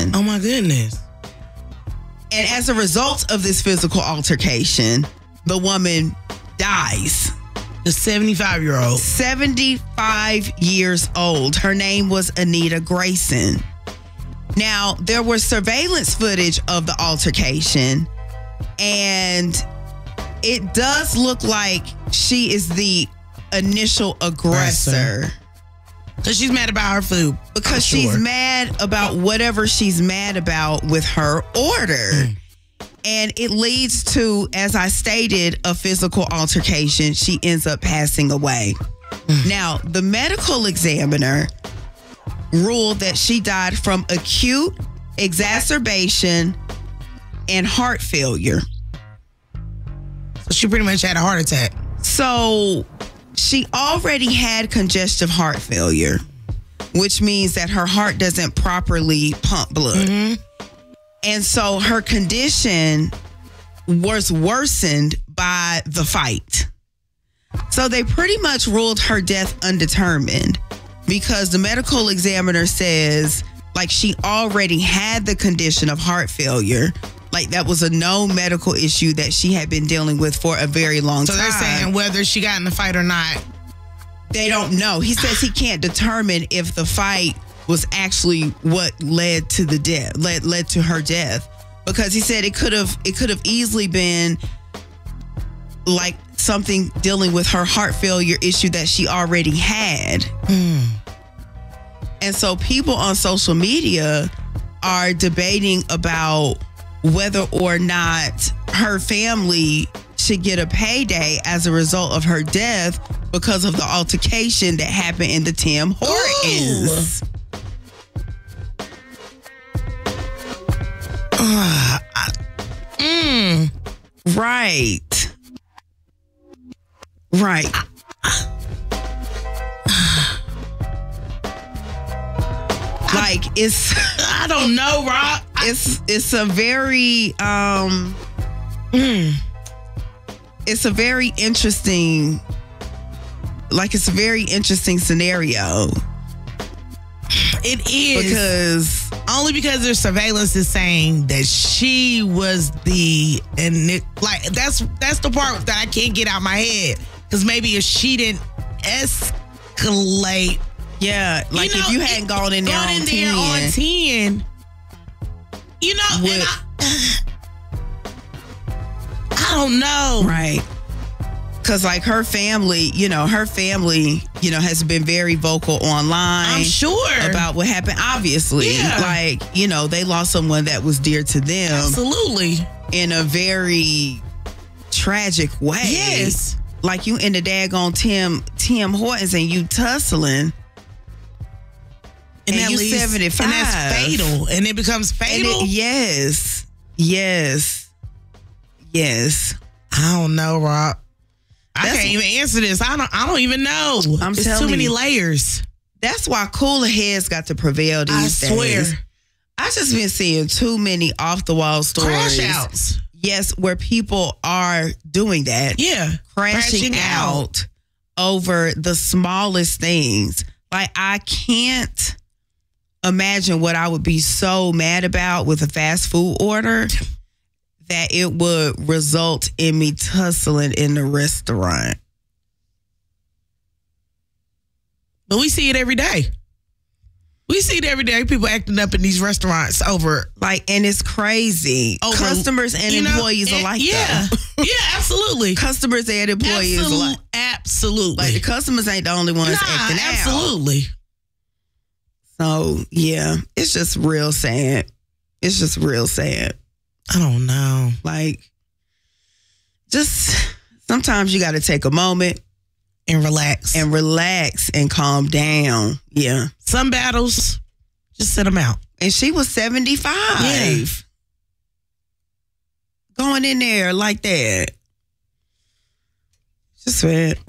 altercation. Oh, my goodness. And as a result of this physical altercation, the woman dies. The 75-year-old. 75 years old. Her name was Anita Grayson. Now, there was surveillance footage of the altercation, and it does look like she is the initial aggressor. Because she's mad about her food. Because she's mad about whatever she's mad about with her order. And it leads to, as I stated, a physical altercation. She ends up passing away. Now, the medical examiner ruled that she died from acute exacerbation and heart failure. So she pretty much had a heart attack. So she already had congestive heart failure, which means that her heart doesn't properly pump blood. And so her condition was worsened by the fight. So they pretty much ruled her death undetermined because the medical examiner says, like, she already had the condition of heart failure. Like, that was a known medical issue that she had been dealing with for a very long time. So they're saying whether she got in the fight or not. They don't know. He says he can't determine if the fight was actually what led to the death, led to her death, because he said it could have easily been like something dealing with her heart failure issue that she already had. And so people on social media are debating about whether or not her family should get a payday as a result of her death because of the altercation that happened in the Tim Hortons. Right. Like, it's I don't know, Rob. It's a very it's a very interesting, like, it's a very interesting scenario. It is because their surveillance is saying that she was that's the part that I can't get out my head, because maybe if she didn't escalate, like, if you hadn't gone in there on 10, I don't know, right? Because, like, her family, has been very vocal online. I'm sure about what happened. Obviously, they lost someone that was dear to them. Absolutely, in a very tragic way. Yes, like, you in the daggone Tim Hortons and you tussling, and you 75, and that's fatal, and it becomes fatal. Yes. I don't know, Rob. I can't even answer this. I don't even know. It's too many layers. That's why cooler heads got to prevail these days. I swear. I just been seeing too many off the wall stories. Crash outs. Yes, where people are doing that. Yeah. Crashing out over the smallest things. Like, I can't imagine what I would be so mad about with a fast food order that it would result in me tussling in the restaurant. But we see it every day. People acting up in these restaurants over, like, and it's crazy. Customers and employees alike. Yeah, absolutely. Customers and employees alike. Absolutely. Like, the customers ain't the only ones acting out. Absolutely. So, yeah, it's just real sad. I don't know. Like, just sometimes you got to take a moment and relax and calm down. Yeah. Some battles, just sit them out. And she was 75. Yeah. Going in there like that. Just sad.